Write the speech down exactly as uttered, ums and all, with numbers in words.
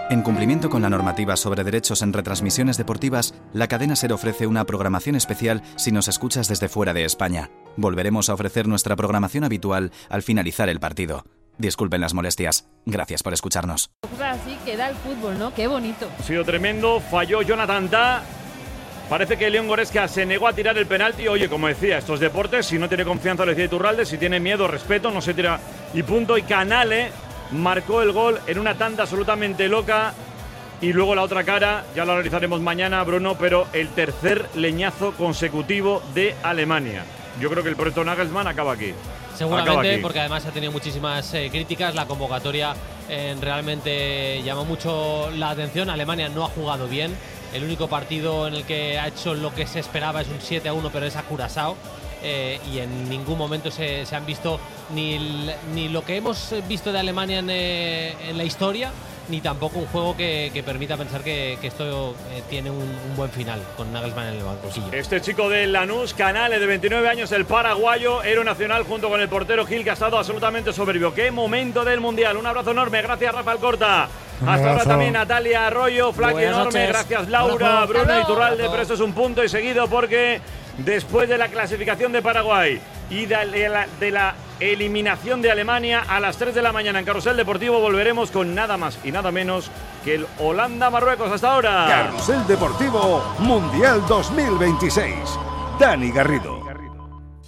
En cumplimiento con la normativa sobre derechos en retransmisiones deportivas, la cadena SER ofrece una programación especial si nos escuchas desde fuera de España. Volveremos a ofrecer nuestra programación habitual al finalizar el partido. Disculpen las molestias. Gracias por escucharnos. Así queda el fútbol, ¿no? Qué bonito. Ha sido tremendo. Falló Jonathan Tah. Parece que León Goretzka se negó a tirar el penalti. Oye, como decía, estos deportes, si no tiene confianza, lo decía Iturralde, si tiene miedo, respeto, no se tira y punto. Y Canale marcó el gol en una tanda absolutamente loca. Y luego la otra cara, ya lo analizaremos mañana, Bruno, pero el tercer leñazo consecutivo de Alemania. Yo creo que el proyecto Nagelsmann acaba aquí. Seguramente, acaba aquí. Porque además ha tenido muchísimas eh, críticas. La convocatoria eh, realmente llamó mucho la atención. Alemania no ha jugado bien. El único partido en el que ha hecho lo que se esperaba es un siete a uno, pero es a Curazao. Eh, y en ningún momento se, se han visto ni, el, ni lo que hemos visto de Alemania en, eh, en la historia, ni tampoco un juego que, que permita pensar que, que esto eh, tiene un, un buen final con Nagelsmann en el banquillo. Este chico de Lanús, Canale, de veintinueve años, el paraguayo, héroe nacional junto con el portero Gil, que ha estado absolutamente soberbio. ¡Qué momento del Mundial! Un abrazo enorme, gracias Rafael Corta. Hasta ahora también Natalia Arroyo, Flaky enorme, noches. Gracias Laura, Hola, Bruno Iturralde, hola. pero esto es un punto y seguido porque después de la clasificación de Paraguay y de la, de la eliminación de Alemania, a las tres de la mañana en Carrusel Deportivo volveremos con nada más y nada menos que el Holanda-Marruecos. Hasta ahora. Carrusel Deportivo Mundial dos mil veintiséis. Dani Garrido.